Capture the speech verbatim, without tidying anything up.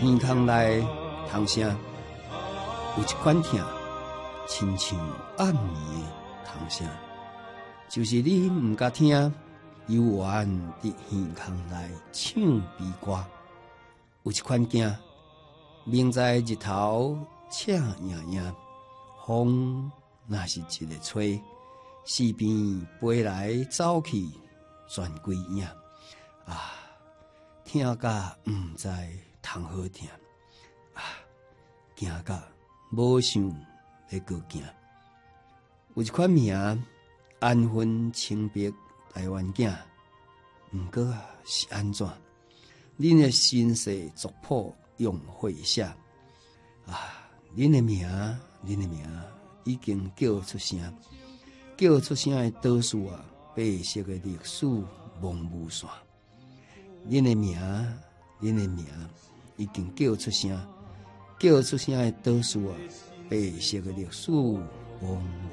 耳孔内痛声，有一款痛，亲像暗暝的痛声，就是你毋敢听，幽怨伫耳孔内唱悲歌。有一款惊，明在日头赤影影，风若是一个吹，四边飞来走去，全归影啊！听甲毋知通好听啊，惊甲无想要搁惊。有一款名安分清白台湾囝，毋过啊是安怎？恁的身世族谱用血写啊！恁的名，恁的名已经叫出声，叫出声的倒数啊，白色的历史蒙雾线。恁的名，恁的名已经叫出声，叫出声的倒数啊，白色的历史蒙。